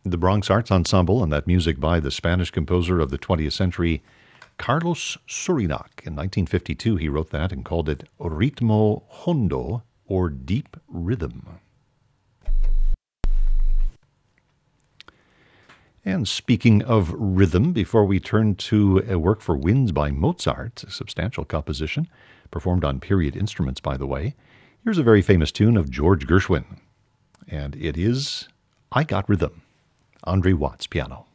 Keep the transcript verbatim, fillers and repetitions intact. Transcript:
The Bronx Arts Ensemble, and that music by the Spanish composer of the twentieth century, Carlos Surinac. In nineteen fifty-two, he wrote that and called it Ritmo Hondo, or Deep Rhythm. And speaking of rhythm, before we turn to a work for winds by Mozart, a substantial composition, performed on period instruments, by the way, here's a very famous tune of George Gershwin. And it is I Got Rhythm. Andre Watts, piano.